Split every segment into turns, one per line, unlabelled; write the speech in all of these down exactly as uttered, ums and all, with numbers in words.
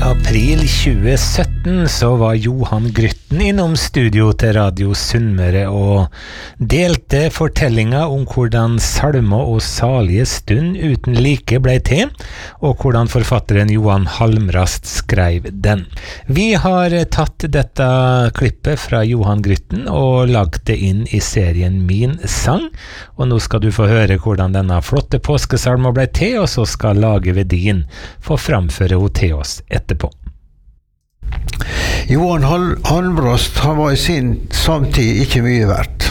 april tjue sytten så var Johan Grytten innom studio til Radio Sunnmøre og delte fortellinga om hvordan salmer og salige stund uten like ble til, og hvordan forfatteren Johan Halmrast skrev den. Vi har tatt dette klippet fra Johan Grytten og lagt det inn i serien Min sang, og nå skal du få høre hvordan denne flotte påskesalmen ble til, og så skal Lage Vedin få framføre henne til oss etterpå.
Johan Halmrast han var i sin samtid ikke mye verdt.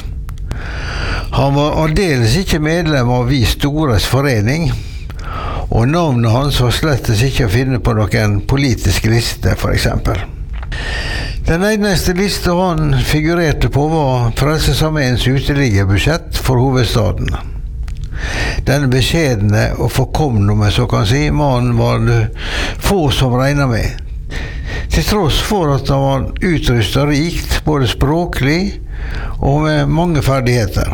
Han var aldeles ikke medlem av Vi Stores forening, og navnet hans var slettes ikke å finne på noen politisk liste, for eksempel. Den eneste liste han figurerte på var Frelsesarmeens uteliggerbudsjett for hovedstaden. Denne beskjedne og forkomne, om jeg så kan si, mannen var det få som regnet med. Til tross for at han var utrustet rikt, både språklig og med mange ferdigheter.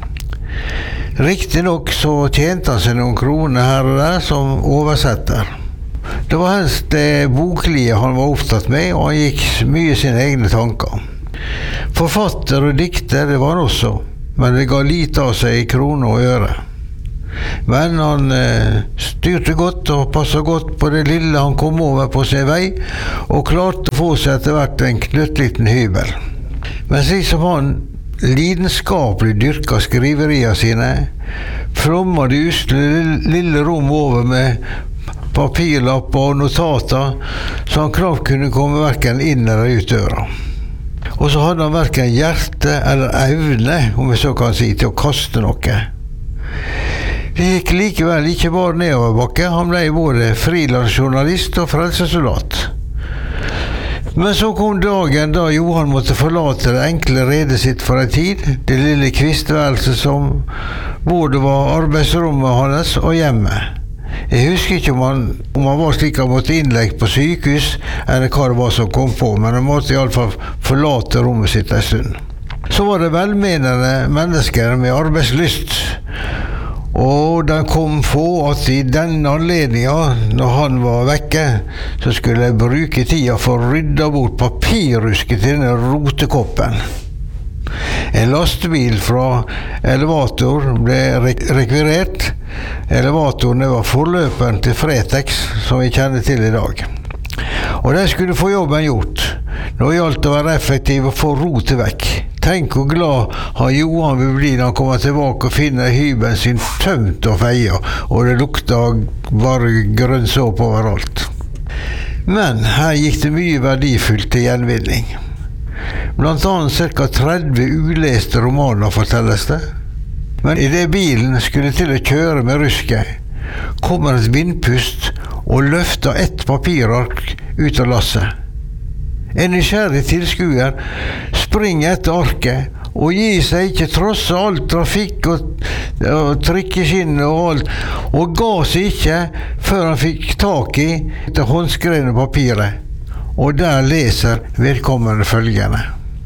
Riktig nok så tjente han seg noen kroner her og der som oversetter. Det var helst det boklige han var opptatt med, og han gikk mye sine egne tanker. Forfatter og dikter, det var han også, men det ga lite av seg i kroner og øre. Men han eh, styrte godt og passet godt på det lille han kom over på sin vei, og klarte å få seg etter hvert en knøttliten hybel. Men slik som han lidenskapelig dyrket skriverier sine, flommet det usle lille rom over med papirlapp og notater, så han knapt kunne komme hverken inn eller ut døra. Og så hadde han hverken hjerte eller evne, om jeg så kan si, til å kaste noe. Det gikk likevel ikke bare nedoverbakke, han ble både frilansjournalist og frelsesoldat. Men så kom dagen da Johan måtte forlate det enkle redet sitt for en tid, det lille kvistværelset som både var arbeidsrommet hans og hjemmet. Jeg husker ikke om han, om han var slik han måtte innlegge på sykehus, eller hva det var som kom på, men han måtte i alle fall forlate rommet sitt en stund. Så var det velmenende mennesker med arbeidslyst, og den kom få at i denne anledningen, når han var vekke, så skulle jeg bruke tida for å rydde bort papirrusket til denne rotekoppen. En lastebil fra Elevator ble rekvirert. Elevatoren var forløperen til Fretex, som vi kjenner til i dag. Og de skulle få jobben gjort. Nå gjaldt det å være effektiv og få rotet vekk. Tenk hvor glad han Johan vil bli når han kommer tilbake og finner hybelen sin tømt og feia, og det lukter bare grønn såpe overalt. Men her gikk det mye verdifullt til gjenvinning. Blant annet cirka tretti uleste romaner fortelles det. Men i det bilen skulle til å kjøre med rusket, kommer et vindpust og løfter ett papirark ut av lasset. En nysgjerrig tilskuer springer etter arket og gir seg ikke tross all trafikk og, og trikkeskinn og alt, og ga seg ikke før han fikk tak i det håndskrevne papiret, og der leser vedkommende følgende: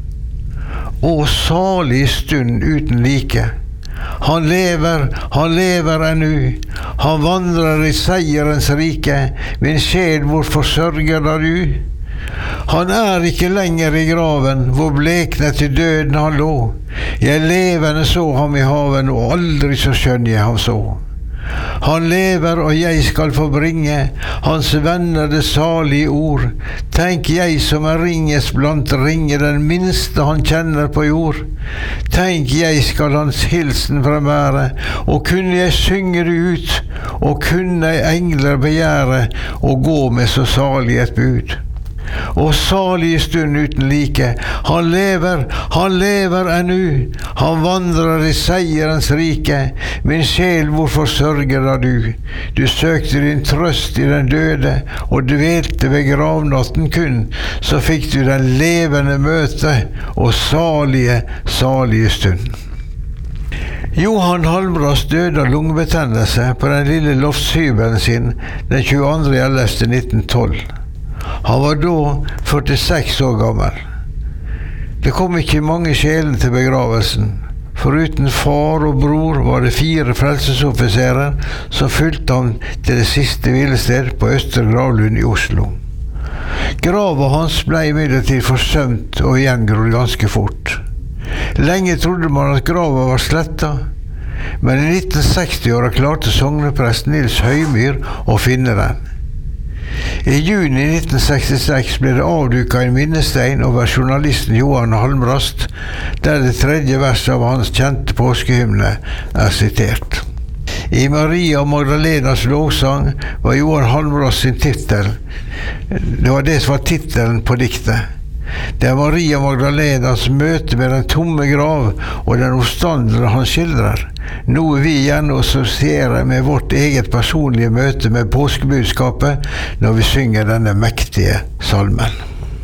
Å salig stund uten like. Han lever, han lever ennu, han vandrer i seierens rike, min sjel hvor forsørger da du? Han er ikke lenger i graven, hvor blekne til døden han lå. Jeg levende så ham i haven, og aldri så skjønn jeg ham så. Han lever, og jeg skal få bringe hans venner det salige ord. Tenk jeg som er ringes blant ringe, den minste han kjenner på jord. Tenk jeg skal hans hilsen fremvære, og kunne jeg synge det ut, og kunne engler begjære, og gå med så salig et bud. Og salige stund uten like, han lever, han lever ennu, han vandrer i seierens rike, min sjel hvorfor sørger da du? Du søkte din trøst i den døde, og dvelte ved gravnatten kun, så fikk du den levende møte, og salige, salige stund. Johan Halmrast døde av lungebetennelse på den lille loftshybelen sin den tjueandre ellevte nitten tolv. Han var da førtiseks år gammel. Det kom ikke mange sjelen til begravelsen. Foruten far og bror var det fire frelsesoffiserer som fulgte ham til det siste hvilested på Østre Gravlund i Oslo. Grava hans ble imidlertid forsømt og gjengrodd ganske fort. Lenge trodde man at grava var sletta, men i nitten seksti-åra klarte sogneprest Nils Høymyr å finne den. I juni nitten sekstiseks ble det avduket en minnestein over journalisten Johan Halmrast, der det tredje verset av hans kjente påskehymne er sitert. I Maria Magdalenas lovsang var Johan Halmrast sin tittel. Det var det som var tittelen på diktet. Det er Maria Magdalenas møte med den tomme grav og den oppstandelse han skildrer, noe vi gjerne assosierer med vårt eget personlige møte med påskebudskapet når vi synger denne mektige salmen.